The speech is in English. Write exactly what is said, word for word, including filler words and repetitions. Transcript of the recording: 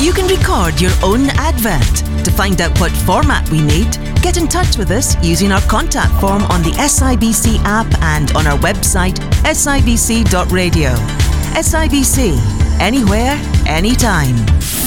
You can record your own advert. To find out what format we need, get in touch with us using our contact form on the S I B C app and on our website s i b c dot radio. S I B C, anywhere, anytime.